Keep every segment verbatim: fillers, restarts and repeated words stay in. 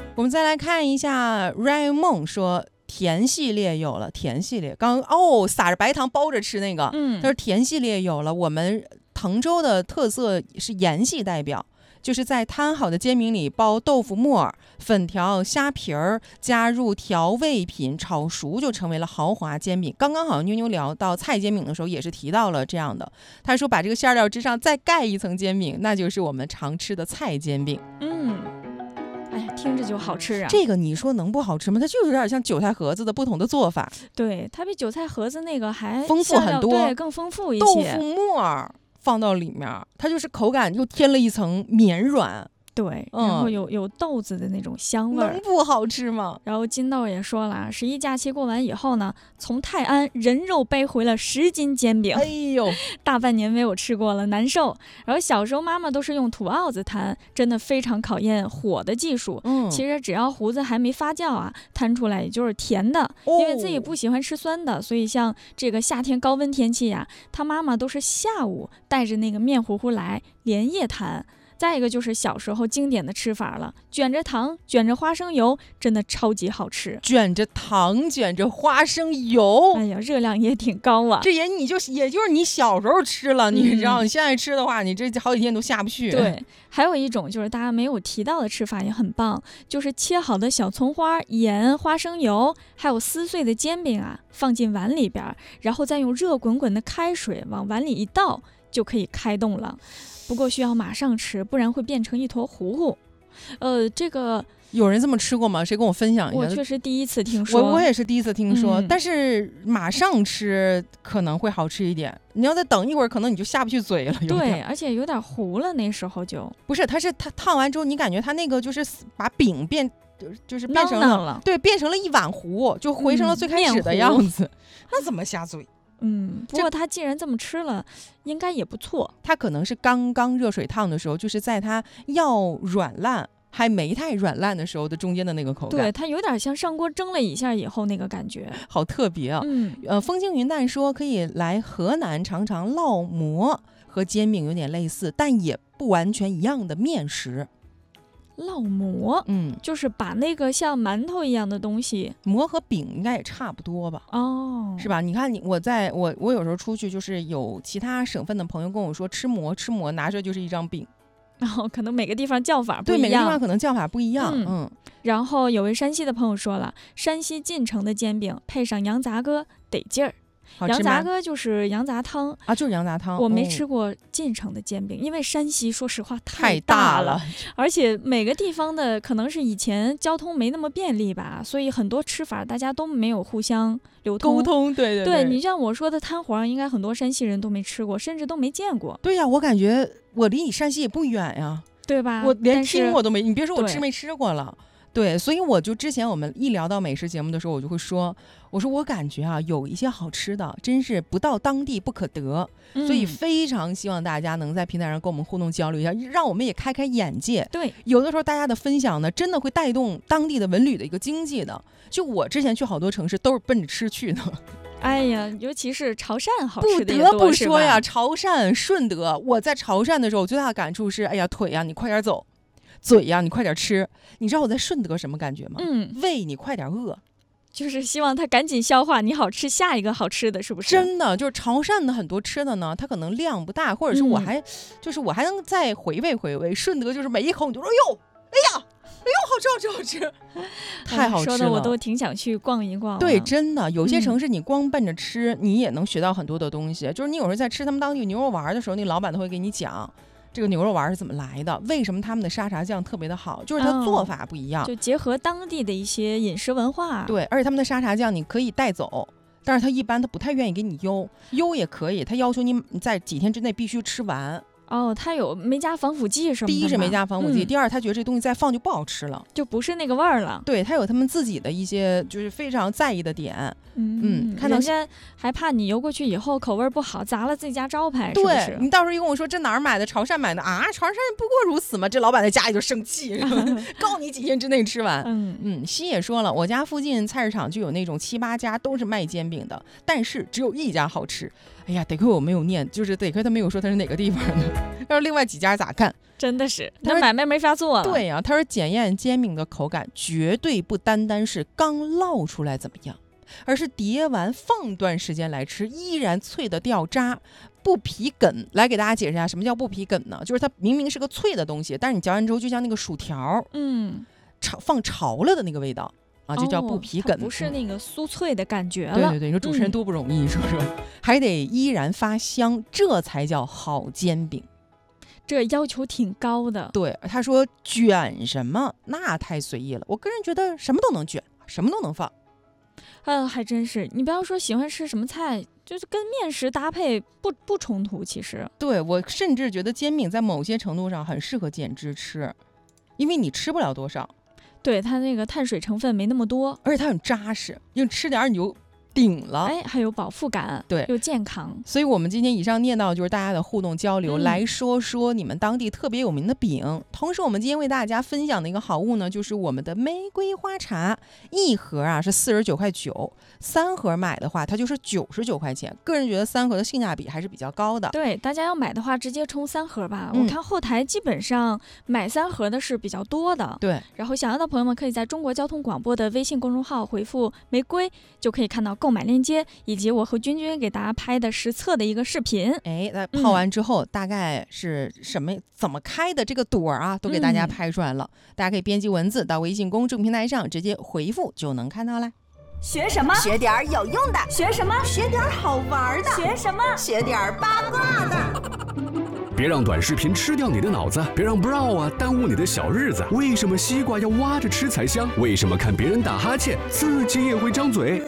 我们再来看一下 Ryan 梦说甜系列有了，甜系列刚哦撒着白糖包着吃那个， 嗯， 他说甜系列有了，我们滕州的特色是盐系代表，就是在摊好的煎饼里包豆腐末、粉条、虾皮儿，加入调味品炒熟，就成为了豪华煎饼。刚刚好妞妞聊到菜煎饼的时候，也是提到了这样的。他说把这个馅料之上再盖一层煎饼，那就是我们常吃的菜煎饼。 嗯，哎呀，听着就好吃啊！ 这个你说能不好吃吗？它就有点像韭菜盒子的不同的做法， 对，它比韭菜盒子那个还丰富很多， 对，更丰富一些。 豆腐末放到里面，它就是口感又添了一层绵软。 对， 嗯、 然后有有豆子的那种香味， 能不好吃吗？ 然后金豆也说了，十一假期过完以后呢，从泰安人肉背回了十斤煎饼， 哎呦， 大半年没有吃过了，难受。然后小时候妈妈都是用土鏊子摊，真的非常考验火的技术。 嗯， 其实只要胡子还没发酵啊，摊出来也就是甜的。 哦、 因为自己不喜欢吃酸的，所以像这个夏天高温天气呀、啊，他妈妈都是下午带着那个面糊糊来连夜摊。再一个就是小时候经典的吃法了，卷着糖，卷着花生油，真的超级好吃。 卷着糖，卷着花生油， 哎呀，热量也挺高啊。 这也你就也就是你小时候吃了，你知道，嗯、你现在吃的话，你这好几天都下不去。 对，还有一种就是大家没有提到的吃法也很棒，就是切好的小葱花、盐、花生油，还有撕碎的煎饼啊，放进碗里边，然后再用热滚滚的开水往碗里一倒，就可以开动了。不过需要马上吃，不然会变成一坨糊糊。呃，这个有人这么吃过吗？谁跟我分享一下？ 我确实第一次听说。 我我也是第一次听说、 嗯， 但是马上吃可能会好吃一点。你要再等一会儿，可能你就下不去嘴了。 对，而且有点糊了，那时候就不是，它是它烫完之后，你感觉它那个就是把饼变，就是变成了, 了, 了， 对，变成了一碗糊，就回成了最开始的样子。嗯、那怎么下嘴？ 嗯，不过他既然这么吃了，应该也不错。 他可能是刚刚热水烫的时候，就是在它要软烂还没太软烂的时候的中间的那个口感。 对，它有点像上锅蒸了一下以后那个感觉， 好特别啊！ 嗯， 呃，风轻云淡说可以来河南尝尝烙馍，和煎饼有点类似，但也不完全一样的面食。 烙馍， 嗯， 就是把那个像馒头一样的东西， 馍和饼应该也差不多吧？ 哦， 是吧？你看你我在我我有时候出去，就是有其他省份的朋友跟我说吃馍吃馍，拿着就是一张饼。 然后可能每个地方叫法不一样， 对，每个地方可能叫法不一样。嗯， 嗯然后有位山西的朋友说了，山西晋城的煎饼配上羊杂疙得劲儿。羊杂疙就是羊杂汤啊，就是羊杂汤。 我没吃过晋城的煎饼，哦、因为山西说实话太大了， 而且每个地方的可能是以前交通没那么便利吧，所以很多吃法大家都没有互相流通沟通。对对对, 对，你像我说的摊黄，应该很多山西人都没吃过，甚至都没见过。 对呀、啊，我感觉我离你山西也不远呀， 对吧？ 我连听过都没，你别说我对吃没吃过了。对，所以我就之前我们一聊到美食节目的时候，我就会说，我说我感觉啊，有一些好吃的真是不到当地不可得， 嗯、 所以非常希望大家能在平台上跟我们互动交流一下，让我们也开开眼界。 对， 有的时候大家的分享呢，真的会带动当地的文旅的一个经济的。就我之前去好多城市都是奔着吃去的。 哎呀，尤其是潮汕好吃的也多， 不得不说呀，潮汕、顺德，我在潮汕的时候最大的感触是，哎呀，腿呀，你快点走。嘴呀、啊，你快点吃！你知道我在顺德什么感觉吗？ 嗯， 胃你快点饿， 就是希望它赶紧消化，你好吃下一个好吃的，是不是？ 真的，就是潮汕的很多吃的呢，它可能量不大，或者是我还、嗯、就是我还能再回味回味。顺德就是每一口你就说，哎呦，哎呀，哎呦，好吃好吃好吃，太好吃了， 说的我都挺想去逛一逛。 对，真的，有些城市你光奔着吃，嗯、你也能学到很多的东西。就是你有时候在吃他们当地牛肉丸的时候，那老板都会给你讲。这个牛肉丸是怎么来的？为什么他们的沙茶酱特别的好？就是它做法不一样、 嗯，就结合当地的一些饮食文化。 对，而且他们的沙茶酱你可以带走，但是他一般他不太愿意给你邮，邮也可以，他要求你在几天之内必须吃完。 哦，它有没加防腐剂什么的？ 第一是没加防腐剂、 嗯， 第二他觉得这东西再放就不好吃了， 就不是那个味儿了。 对，他有他们自己的一些就是非常在意的点。 嗯， 嗯看到人家还怕你邮过去以后口味不好，砸了自己家招牌。 对， 是不是你到时候一跟我说这哪儿买的，潮汕买的啊？潮汕不过如此嘛，这老板在家里就生气，告你几天之内吃完。 嗯嗯，西也说了，我家附近菜市场就有那种七八家都是卖煎饼的，但是只有一家好吃。哎哎呀，得亏我没有念，就是得亏他没有说他是哪个地方的，要是另外几家咋干？ 真的是，那买卖没法做了。 对呀、啊，他说检验煎饼的口感绝对不单单是刚烙出来怎么样，而是叠完放段时间来吃，依然脆的掉渣，不皮梗。来给大家解释一下，什么叫不皮梗呢？就是它明明是个脆的东西，但是你嚼完之后就像那个薯条， 嗯， 炒放潮了的那个味道。啊，就叫不皮梗、 哦，不是那个酥脆的感觉了。 对对对，你说主持人多不容易，嗯、是不是？还得依然发香，这才叫好煎饼。 这要求挺高的。 对，他说卷什么那太随意了，我个人觉得什么都能卷，什么都能放。 嗯，还真是。你不要说喜欢吃什么菜，就是跟面食搭配不不冲突。其实， 对我甚至觉得煎饼在某些程度上很适合减脂吃，因为你吃不了多少。 对，它那个碳水成分没那么多， 而且它很扎实，因为吃点你就顶了， 哎，还有饱腹感， 对， 又健康。 所以我们今天以上念到就是大家的互动交流、嗯、来说说你们当地特别有名的饼。同时我们今天为大家分享的一个好物呢，就是我们的玫瑰花茶，一盒啊是四十九块九，三盒买的话它就是九十九块钱。个人觉得三盒的性价比还是比较高的。 对，大家要买的话直接冲三盒吧、嗯、我看后台基本上买三盒的是比较多的。 对， 然后想要的朋友们可以在中国交通广播的微信公众号回复玫瑰，就可以看到购买链接以及我和君君给大家拍的实测的一个视频。 哎，那泡完之后、嗯、大概是什么怎么开的这个朵啊都给大家拍出来了、嗯、大家可以编辑文字到微信公众平台上直接回复就能看到了。 学什么？学点有用的。学什么？学点好玩的。学什么？学点八卦的。 别让短视频吃掉你的脑子，别让 bro 啊耽误你的小日子。为什么西瓜要挖着吃才香？为什么看别人打哈欠自己也会张嘴？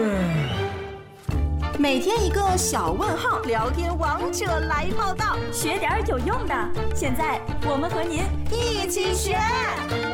每天一个小问号，聊天王者来报道，学点有用的。现在我们和您一起学。